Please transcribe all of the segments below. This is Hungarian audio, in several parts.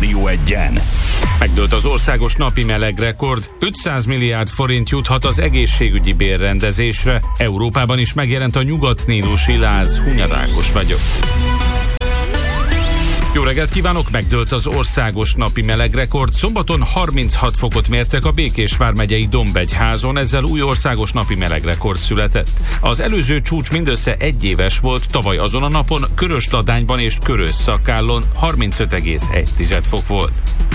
Rádió Egyen. Megdőlt az országos napi melegrekord, 500 milliárd forint juthat az egészségügyi bérrendezésre. Európában is megjelent a nyugat-nílusi láz. Hunyad Ákos vagyok. Jó reggelt kívánok, megdőlt az országos napi melegrekord. Szombaton 36 fokot mértek a Békés vármegyei Dombegyházon, ezzel új országos napi melegrekord született. Az előző csúcs mindössze egy éves volt, tavaly azon a napon Körösladányban és Körösszakállon 35,1 fok volt.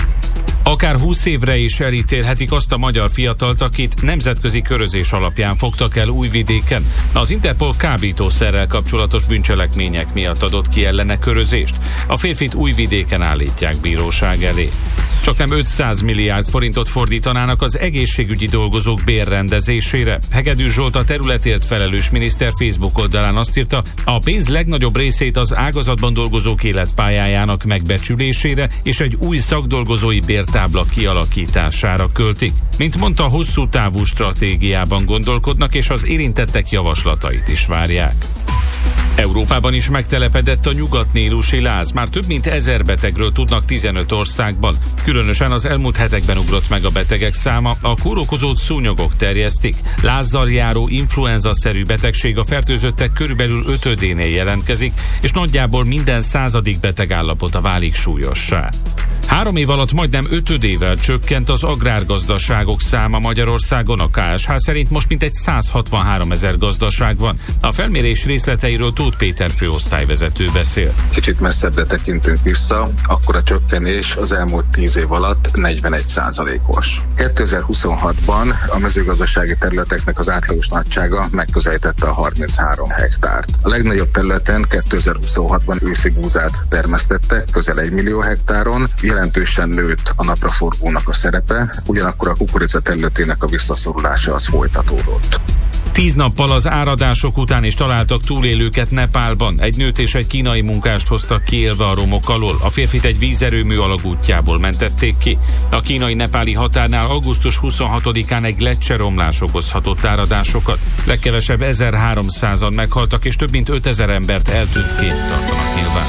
Akár 20 évre is elítélhetik azt a magyar fiatalt, akit nemzetközi körözés alapján fogtak el Újvidéken. Az Interpol kábítószerrel kapcsolatos bűncselekmények miatt adott ki ellene körözést. A férfit Újvidéken állítják bíróság elé. Csaknem 500 milliárd forintot fordítanának az egészségügyi dolgozók bérrendezésére. Hegedű Zsolt, a területért felelős miniszter Facebook oldalán azt írta, a pénz legnagyobb részét az ágazatban dolgozók életpályájának megbecsülésére és egy új szakdolgozói bértábla kialakítására költik. Mint mondta, hosszú távú stratégiában gondolkodnak, és az érintettek javaslatait is várják. Európában is megtelepedett a nyugat-nílusi láz. Már több mint 1000 betegről tudnak 15 országban. Különösen az elmúlt hetekben ugrott meg a betegek száma. A kórokozót szúnyogok terjesztik. Lázzal járó influenza-szerű betegség a fertőzöttek körülbelül 5/10-nél jelentkezik, és nagyjából minden 100. beteg állapota válik súlyossá. 3 év alatt majdnem 5/10-vel csökkent az agrárgazdaságok száma Magyarországon. A KSH szerint most mintegy 163 000 gazdaság van. A felmérés részleteiről Tóth Péter főosztályvezető beszél. Kicsit messzebbre tekintünk vissza, akkor a csökkenés az elmúlt 10 év alatt 41%-os. 2026-ban a mezőgazdasági területeknek az átlagos nagysága megközelítette a 33 hektárt. A legnagyobb területen 2026-ban őszi búzát termesztettek, közel 1 millió hektáron, jelentősen nőtt a napraforgónak a szerepe, ugyanakkor a kukorica területének a visszaszorulása az folytatódott. 10 nappal az áradások után is találtak túlélőket Nepálban. Egy nőt és egy kínai munkást hoztak ki élve a romok alól. A férfit egy vízerőmű alagútjából mentették ki. A kínai-nepáli határnál augusztus 26-án egy gleccseromlás okozhatott áradásokat. Legkevesebb 1300-an meghaltak, és több mint 5000 embert eltűntként tartanak nyilván.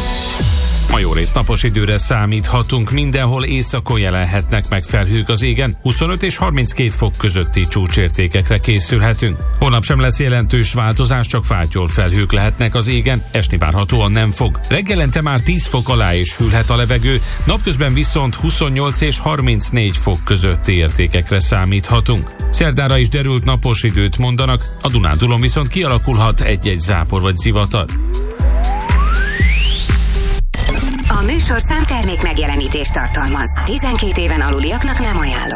Ma jó részt napos időre számíthatunk, mindenhol északon jelenhetnek meg felhők az égen, 25 és 32 fok közötti csúcsértékekre készülhetünk. Holnap sem lesz jelentős változás, csak fátyol felhők lehetnek az égen, esni várhatóan nem fog. Reggelente már 10 fok alá is hűlhet a levegő, napközben viszont 28 és 34 fok közötti értékekre számíthatunk. Szerdára is derült napos időt mondanak, a Dunántúlon viszont kialakulhat egy-egy zápor vagy zivatar. A műsorszám termék megjelenítést tartalmaz. 12 éven aluliaknak nem ajánlott.